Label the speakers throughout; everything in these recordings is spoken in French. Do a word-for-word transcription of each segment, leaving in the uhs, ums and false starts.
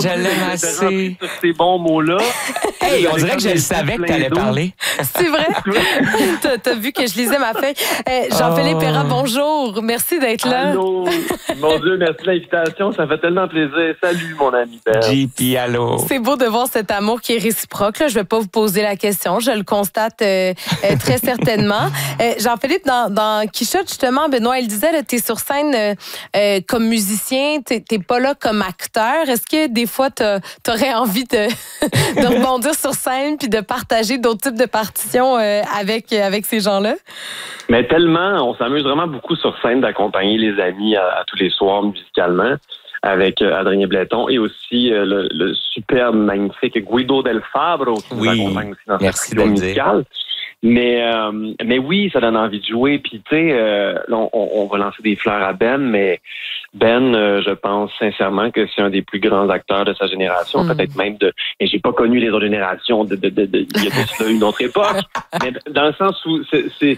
Speaker 1: je l'aime assez.
Speaker 2: Tous ces bons mots-là.
Speaker 1: Hey, on dirait que je le savais que tu allais parler.
Speaker 3: C'est vrai? T'as, t'as vu que je lisais ma feuille. Eh, Jean-Philippe
Speaker 1: Oh.
Speaker 3: Perra, bonjour. Merci d'être là.
Speaker 2: Allô. Mon Dieu, merci de l'invitation. Ça fait tellement plaisir. Salut, mon ami Ben.
Speaker 1: J P, allô.
Speaker 3: C'est beau de voir cet amour qui est réciproque. Là. Je ne vais pas vous poser la question. Je le constate euh, euh, très certainement. Euh, Jean-Philippe, dans, dans Quichotte, justement, Benoît, il disait, tu es sur scène euh, euh, comme musicien. Tu n'es pas là comme acteur. Est-ce que des fois, tu aurais envie de, de rebondir sur scène puis de partager d'autres types de partitions euh, avec, avec ces gens-là?
Speaker 2: Mais tellement, on s'amuse vraiment beaucoup sur scène d'accompagner les amis à, à tous les soirs musicalement avec euh, Adrien Bletton et aussi euh, le, le superbe, magnifique Guido Del Fabbro qui
Speaker 1: Oui,
Speaker 2: nous accompagne aussi dans
Speaker 1: merci
Speaker 2: cette
Speaker 1: de le
Speaker 2: musicale. Mais, euh, mais oui, ça donne envie de jouer. Puis, tu sais, euh, on, on va lancer des fleurs à Ben, mais Ben, euh, je pense sincèrement que c'est un des plus grands acteurs de sa génération, mm. peut-être même de... Et j'ai pas connu les autres générations, de, de, de, de, il y a de cela une autre époque. Mais dans le sens où c'est... c'est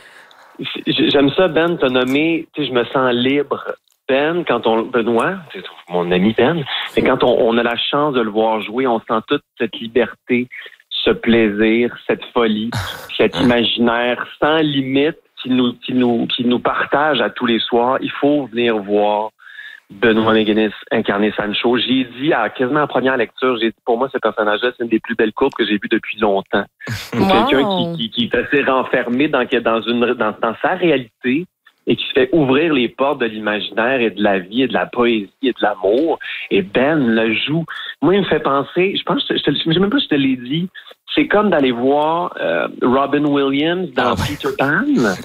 Speaker 2: j'aime ça, Ben, te nommer, tu sais, je me sens libre. Ben, quand on... Benoît, c'est mon ami Ben, mais quand on, on a la chance de le voir jouer, on sent toute cette liberté, ce plaisir, cette folie, cet imaginaire sans limite qui nous, qui nous, qui nous partage à tous les soirs. Il faut venir voir Benoît McGuinness incarner Sancho. J'ai dit, à quasiment en première lecture, j'ai dit, pour moi, ce personnage-là, c'est une des plus belles courbes que j'ai vues depuis longtemps.
Speaker 3: Wow.
Speaker 2: Quelqu'un qui, qui, qui est assez renfermé dans, dans, une, dans, dans sa réalité et qui se fait ouvrir les portes de l'imaginaire et de la vie et de la poésie et de l'amour. Et Ben le joue. Moi, il me fait penser, je pense, je te, je, même pas si je te l'ai dit, c'est comme d'aller voir euh, Robin Williams dans oh. Peter Pan.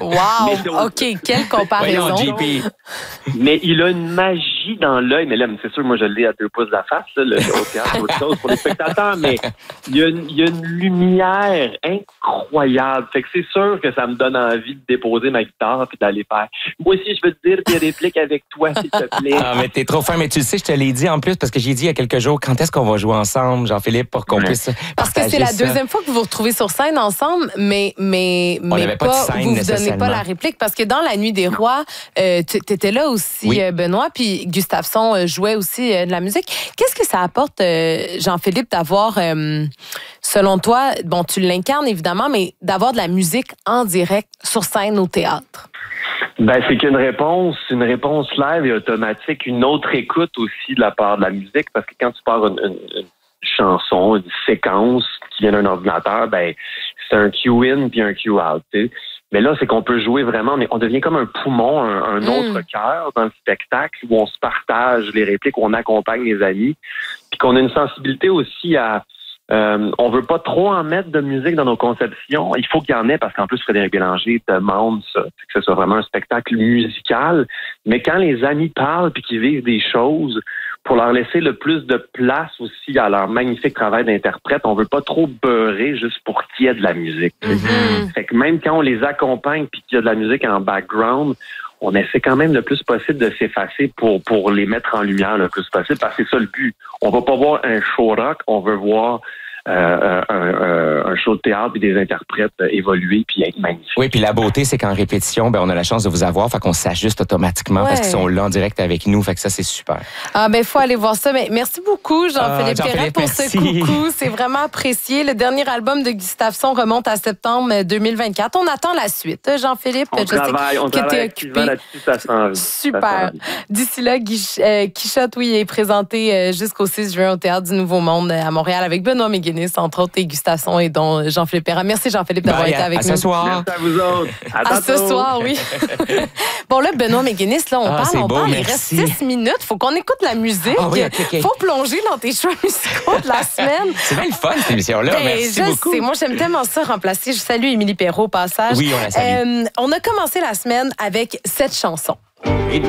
Speaker 3: Wow! OK, quelle comparaison.
Speaker 1: Voyons, J P.
Speaker 2: Mais il a une magie dans l'œil. Mais là, c'est sûr, moi, je l'ai à deux pouces de la face, là, le, au théâtre, c'est autre chose pour les spectateurs. Mais il y a une, il y a une lumière incroyable. Fait que c'est sûr que ça me donne envie de déposer ma guitare et d'aller faire. Moi aussi, je veux te dire des répliques avec toi, s'il te plaît.
Speaker 1: Ah, mais t'es trop fin. Mais tu le sais, je te l'ai dit en plus, parce que j'ai dit il y a quelques jours, quand est-ce qu'on va jouer ensemble, Jean-Philippe, pour qu'on ouais. puisse
Speaker 3: Parce que c'est la ça. deuxième fois que vous vous retrouvez sur scène ensemble, mais, mais, mais pas, pas de scène, vous ne donnez pas la réplique. Parce que dans La Nuit des Rois, euh, tu étais là aussi, oui. euh, Benoît, puis Gustafson euh, jouait aussi euh, de la musique. Qu'est-ce que ça apporte, euh, Jean-Philippe, d'avoir, euh, selon toi, bon, tu l'incarnes évidemment, mais d'avoir de la musique en direct sur scène au théâtre?
Speaker 2: Ben, c'est qu'une réponse, une réponse live et automatique, une autre écoute aussi de la part de la musique, parce que quand tu pars une, une, une chanson, une séquence qui vient d'un ordinateur, ben, c'est un cue-in puis un cue-out, tu sais. Mais là, c'est qu'on peut jouer vraiment, on devient comme un poumon, un, un autre mm. cœur dans le spectacle où on se partage les répliques, où on accompagne les amis, puis qu'on a une sensibilité aussi à... Euh, on veut pas trop en mettre de musique dans nos conceptions. Il faut qu'il y en ait parce qu'en plus, Frédéric Bélanger demande ça, que ce soit vraiment un spectacle musical. Mais quand les amis parlent puis qu'ils vivent des choses, pour leur laisser le plus de place aussi à leur magnifique travail d'interprète, on veut pas trop beurrer juste pour qu'il y ait de la musique. Mm-hmm. Fait que même quand on les accompagne puis qu'il y a de la musique en background, on essaie quand même le plus possible de s'effacer pour, pour les mettre en lumière le plus possible, parce que c'est ça le but. On va pas voir un show rock, on veut voir euh, un, un, un show de théâtre et des interprètes évoluer puis être magnifiques.
Speaker 1: Oui, puis la beauté, c'est qu'en répétition, ben, on a la chance de vous avoir, fait qu'on s'ajuste automatiquement ouais. parce qu'ils sont là en direct avec nous, fait que ça, c'est super.
Speaker 3: Ah ben, il faut aller voir ça. Mais merci beaucoup, Jean-Philippe ah, Perra, pour
Speaker 1: merci.
Speaker 3: ce coucou. C'est vraiment apprécié. Le dernier album de Gustafson remonte à septembre deux mille vingt-quatre. On attend la suite. Jean-Philippe,
Speaker 2: on
Speaker 3: je
Speaker 2: travaille,
Speaker 3: sais
Speaker 2: on
Speaker 3: que tu es occupé.
Speaker 2: Ça sent
Speaker 3: super. D'ici là, Guich, euh, Quichotte, oui, est présenté euh, jusqu'au six juin au Théâtre du Nouveau Monde à Montréal avec Benoît McGuinness, entre autres, et Gustafson et dont Jean-Philippe Perra. Merci, Jean-Philippe, d'avoir
Speaker 1: Bye,
Speaker 3: été avec
Speaker 1: à
Speaker 3: nous.
Speaker 1: Ce soir.
Speaker 2: Merci à vous autres. À,
Speaker 3: à ce soir, oui. Bon, là, Benoît McGuinness, là, on ah, parle, on beau, parle. Merci. Il reste six minutes. Faut qu'on écoute la musique.
Speaker 1: Ah, oui, okay, okay.
Speaker 3: Faut plonger dans tes choix musicaux de la semaine.
Speaker 1: C'est bien le fun, cette émission-là.
Speaker 3: Ben,
Speaker 1: merci
Speaker 3: je
Speaker 1: beaucoup.
Speaker 3: sais. Moi, j'aime tellement ça remplacer. Je salue Émilie Perrault au passage.
Speaker 1: Oui, on la salue.
Speaker 3: Euh, on a commencé la semaine avec cette chanson.